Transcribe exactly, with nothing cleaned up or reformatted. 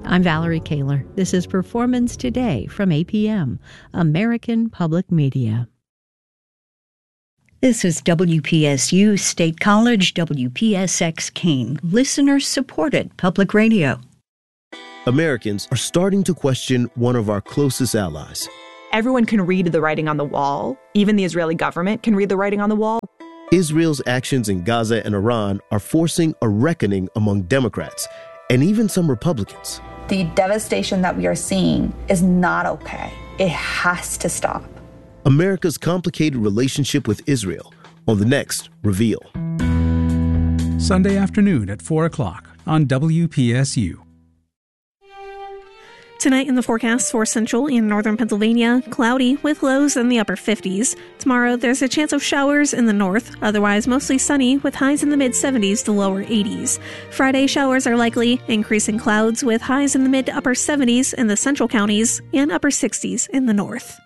I'm Valerie Kaler. This is Performance Today from A P M, American Public Media. This is W P S U State College, W P S X Keene, listener-supported public radio. Americans are starting to question one of our closest allies. Everyone can read the writing on the wall. Even the Israeli government can read the writing on the wall. Israel's actions in Gaza and Iran are forcing a reckoning among Democrats and even some Republicans. The devastation that we are seeing is not okay. It has to stop. America's complicated relationship with Israel on the next Reveal. Sunday afternoon at four o'clock on W P S U. Tonight in the forecast for central and northern Pennsylvania, cloudy with lows in the upper fifties. Tomorrow, there's a chance of showers in the north, otherwise mostly sunny with highs in the mid-seventies to lower eighties. Friday, showers are likely, increasing clouds with highs in the mid to upper seventies in the central counties and upper sixties in the north.